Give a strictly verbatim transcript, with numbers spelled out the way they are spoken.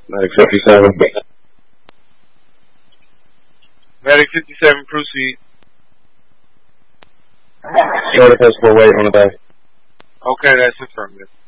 Medic fifty-seven. Medic fifty-seven, proceed. Short of physical weight on the bay. Okay, that's affirmative.